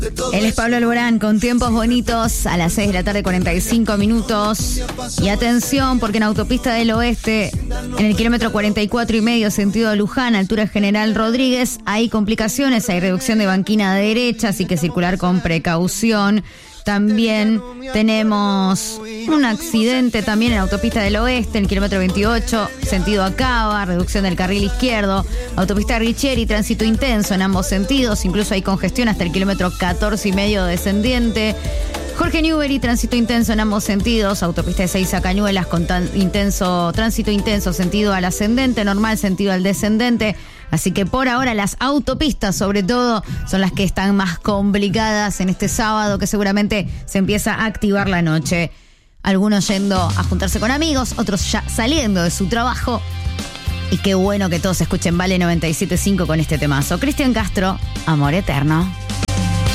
Él es Pablo Alborán con Tiempos Bonitos a las 6 de la tarde, 45 minutos. Y atención, porque en Autopista del Oeste, en el kilómetro 44,5, sentido Luján, altura General Rodríguez, hay complicaciones, hay reducción de banquina derecha, así que circular con precaución. También tenemos un accidente también en Autopista del Oeste, en el kilómetro 28, sentido Acaba, reducción del carril izquierdo. Autopista Richieri, tránsito intenso en ambos sentidos, incluso hay congestión hasta el kilómetro 14,5 descendiente. Jorge Newbery, tránsito intenso en ambos sentidos. Autopista de Ezeiza Cañuelas con tránsito intenso, sentido al ascendente, normal, sentido al descendente. Así que por ahora las autopistas, sobre todo, son las que están más complicadas en este sábado, que seguramente se empieza a activar la noche. Algunos yendo a juntarse con amigos, otros ya saliendo de su trabajo. Y qué bueno que todos escuchen Vale 97.5 con este temazo. Cristian Castro, Amor Eterno.